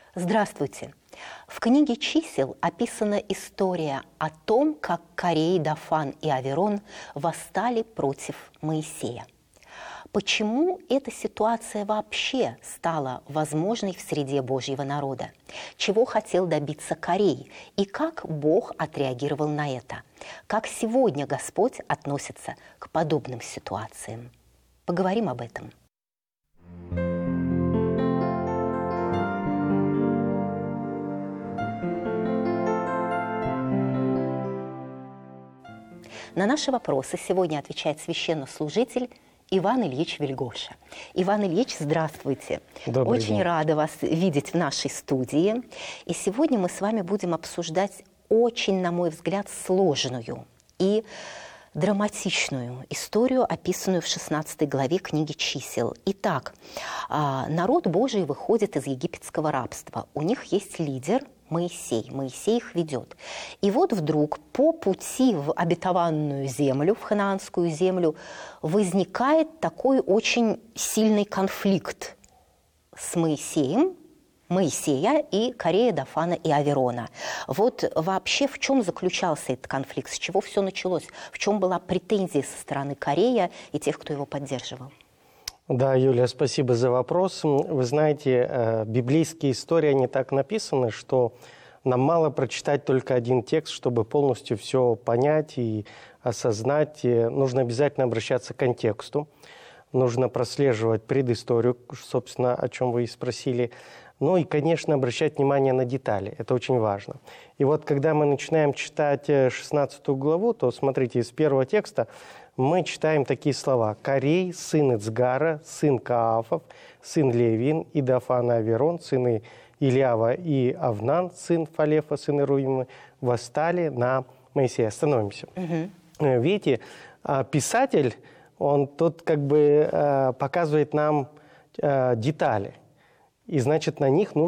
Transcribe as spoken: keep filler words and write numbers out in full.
Здравствуйте! В книге «Чисел» описана история о том, как Корей, Дафан и Аверон восстали против Моисея. Почему эта ситуация вообще стала возможной в среде Божьего народа? Чего хотел добиться Корей? И как Бог отреагировал на это? Как сегодня Господь относится к подобным ситуациям? Поговорим об этом. На наши вопросы сегодня отвечает священнослужитель Иван Ильич Вельгоша. Иван Ильич, здравствуйте. Добрый Очень день. рада вас видеть в нашей студии. И сегодня мы с вами будем обсуждать очень, на мой взгляд, сложную и драматичную историю, описанную в шестнадцатой главе книги «Чисел». Итак, народ Божий выходит из египетского рабства. У них есть лидер Моисей. Моисей их ведет. И вот вдруг по пути в обетованную землю, в ханаанскую землю, возникает такой очень сильный конфликт с Моисеем, Моисея и Корея, Дафана и Аверона. Вот вообще в чем заключался этот конфликт? С чего все началось? В чем была претензия со стороны Корея и тех, кто его поддерживал? Да, Юлия, спасибо за вопрос. Вы знаете, библейские истории, они так написаны, что нам мало прочитать только один текст, чтобы полностью все понять и осознать. Нужно обязательно обращаться к контексту, нужно прослеживать предысторию, собственно, о чем вы и спросили. Ну и, конечно, обращать внимание на детали. Это очень важно. И вот когда мы начинаем читать шестнадцатую главу, то, смотрите, из первого текста мы читаем такие слова. «Корей, сын Ицгара, сын Каафов, сын Левин, и Дафан и Аверон, сыны Ильява и Авнан, сын Фалефа, сын Ируимы, восстали на Моисея». Остановимся. Угу. Видите, писатель, он тут как бы показывает нам детали. И, значит, на них нужно